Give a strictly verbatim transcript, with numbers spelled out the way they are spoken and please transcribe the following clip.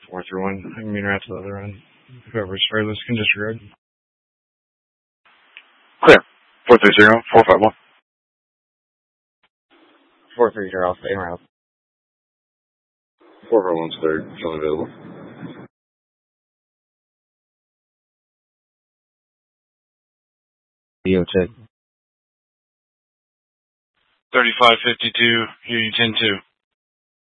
four three one, I can meet her out to the other end. Whoever's furthest can disregard. Clear. four three zero, four five one. four three zero, I'll stay around. four five one's cleared. It's only available. D O check. thirty-five fifty-two, hear you ten two.